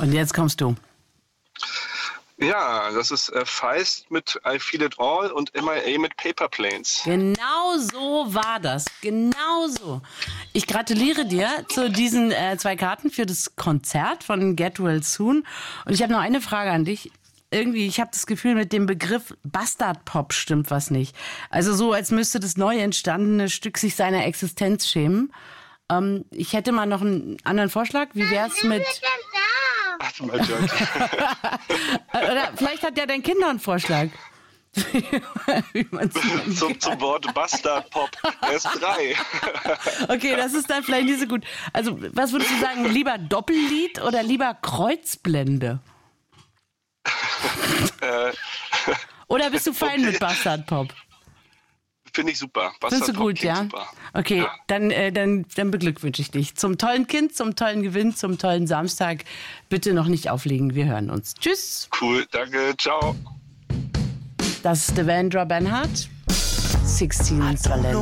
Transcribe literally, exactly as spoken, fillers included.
Und jetzt kommst du. Ja, das ist äh, Feist mit I Feel It All und M I A mit Paper Planes. Genau so war das. Genau so. Ich gratuliere dir zu diesen äh, zwei Karten für das Konzert von Get Well Soon. Und ich habe noch eine Frage an dich. Irgendwie, ich habe das Gefühl, mit dem Begriff Bastard-Pop stimmt was nicht. Also so, als müsste das neu entstandene Stück sich seiner Existenz schämen. Ähm, ich hätte mal noch einen anderen Vorschlag. Wie wär's mit... Ach, mal Joke. Oder vielleicht hat ja dein Kind noch einen Vorschlag. Wie man's zum, zum Wort Bastard-Pop. Er ist drei. Okay, das ist dann vielleicht nicht so gut. Also, was würdest du sagen? Lieber Doppellied oder lieber Kreuzblende? äh, oder bist du fein okay. mit Bastard-Pop? Finde ich super. Findest du gut, ja? Super. Okay, ja. Dann, äh, dann, dann beglückwünsche ich dich. Zum tollen Kind, zum tollen Gewinn, zum tollen Samstag. Bitte noch nicht auflegen, wir hören uns. Tschüss. Cool, danke, ciao. Das ist Devendra Banhart. sechzehn Talent.